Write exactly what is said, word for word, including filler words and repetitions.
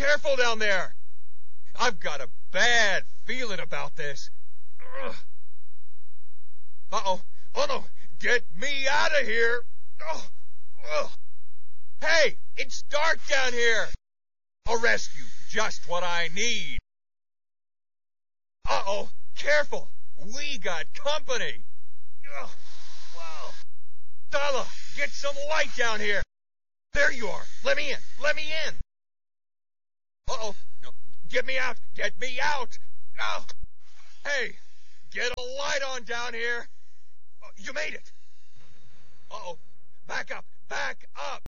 Careful down there. I've got a bad feeling about this. Ugh. Uh-oh. Oh, no. Get me out of here. Oh. Ugh. Hey, it's dark down here. A rescue, just what I need. Uh-oh. Careful. We got company. Ugh. Wow. Dala, get some light down here. There you are. Let me in. Let me in. Uh-oh. No. Get me out. Get me out. Oh. Hey, get a light on down here. Oh, you made it. Uh-oh. Back up. Back up.